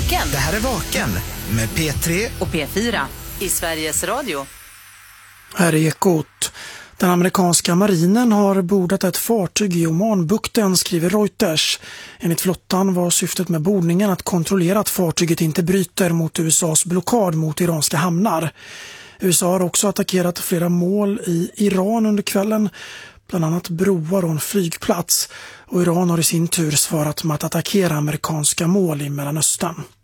Vaken. Det här är Vaken med P3 och P4 i Sveriges Radio. Här är Ekot. Den amerikanska marinen har bordat ett fartyg i Omanbukten, skriver Reuters. Enligt flottan var syftet med bordningen att kontrollera att fartyget inte bryter mot USAs blockad mot iranska hamnar. USA har också attackerat flera mål i Iran under kvällen, bland annat broar och en flygplats. Och Iran har i sin tur svarat med att attackera amerikanska mål i Mellanöstern.